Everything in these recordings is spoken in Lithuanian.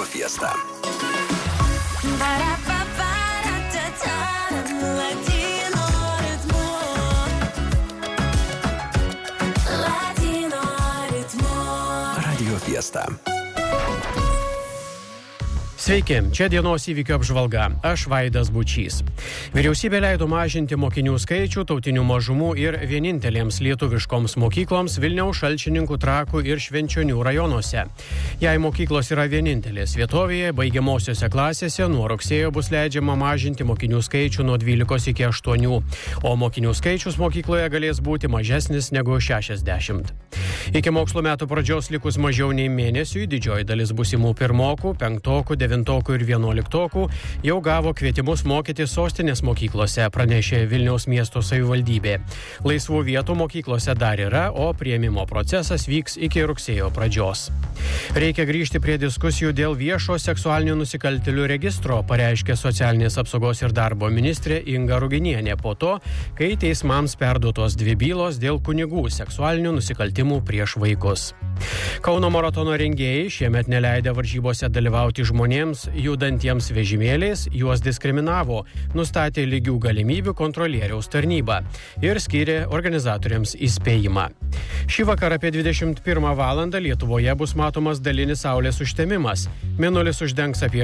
Fiesta. Radio Fiesta. Sveiki, čia dienos įvykių apžvalga. Aš Vaidas Bučys. Vyriausybė leido mažinti mokinių skaičių tautinių mažumų ir vienintelėms lietuviškoms mokykloms Vilniaus, Šalčininkų, Trakų ir Švenčionių rajonuose. Jei mokyklos yra vienintelės vietovėje, baigiamosiose klasėse nuo rugsėjo bus leidžiama mažinti mokinių skaičių nuo 12 iki 8, o mokinių skaičius mokykloje galės būti mažesnis negu 60. Iki mokslo metų pradžios likus mažiau nei mėnesiui, didžioji dalis būsimų pirmokų, penktokų, devintokų ir vienuoliktokų jau gavo kvietimus mokyti sostinės mokyklose, pranešė Vilniaus miesto savivaldybė. Laisvų vietų mokyklose dar yra, o priėmimo procesas vyks iki rugsėjo pradžios. Reikia grįžti prie diskusijų dėl viešo seksualinių nusikaltėlių registro, pareiškė socialinės apsaugos ir darbo ministrė Inga Ruginienė po to, kai teismams perduotos 2 bylos dėl kunigų seksualinių nusikaltimų prieš vaikus. Kauno maratono rengėjai šiemet neleidę varžybose dalyvauti žmonėms judantiems vežimėliais, juos diskriminavo, nustatė lygių galimybių kontrolieriaus tarnybą ir skyrė organizatoriams įspėjimą. Šį vakarą apie 21 valandą Lietuvoje bus matomas dalinis saulės užtemimas. Mėnulis uždengs apie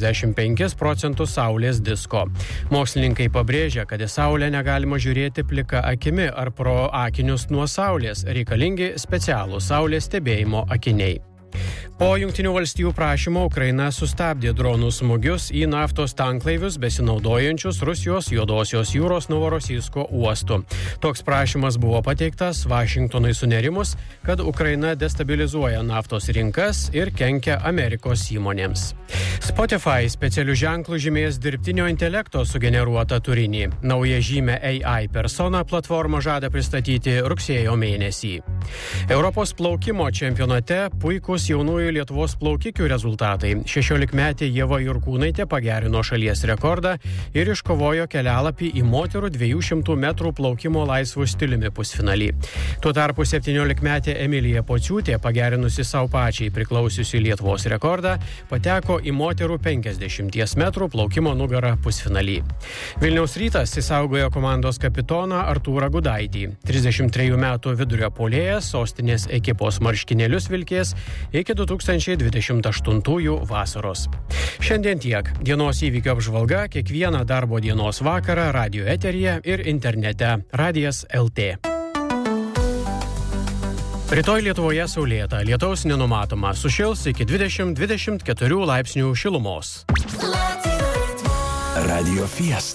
85% saulės disko. Mokslininkai pabrėžia, kad į saulę negalima žiūrėti plika akimi ar pro akinius nuo saulės, reikalingi specialūs saulės stebėjimo akiniai. Po Jungtinių valstijų prašymo Ukraina sustabdė dronų smūgius į naftos tanklaivius besinaudojančius Rusijos Juodosios jūros Novorosijsko uostu. Toks prašymas buvo pateiktas Vašingtonui sunerimus, kad Ukraina destabilizuoja naftos rinkas ir kenkia Amerikos įmonėms. Spotify specialių ženklų žymės dirbtinio intelekto sugeneruotą turinį. Naują žymę AI persona platforma žada pristatyti rugsėjo mėnesį. Europos plaukimo čempionate puikus jaunųjų Lietuvos plaukikių rezultatai. 16-metė Ieva Jurkūnaitė pagerino šalies rekordą ir iškovojo kelialapį į moterų 200 metrų plaukimo laisvu stiliumi pusfinalį. Tuo tarpu 17-metė Emilija Pociūtė, pagerinusi savo pačiai priklausiusi Lietuvos rekordą, pateko į moterų 50 metrų plaukimo nugarą pusfinalį. Vilniaus Rytas išsaugojo komandos kapitoną Artūrą Gudaitį. 33 metų vidurio puolėjas sostinės ekipos marškinėlius vilkės iki 2028 vasaros. Šiandien tiek. Dienos įvykių apžvalga kiekvieną darbo dienos vakarą radio eteryje ir internete. Radijas LT. Rytoj Lietuvoje saulėta, lietaus nenumatoma, sušils iki 20-24 laipsnių šilumos. Radio Fiesta.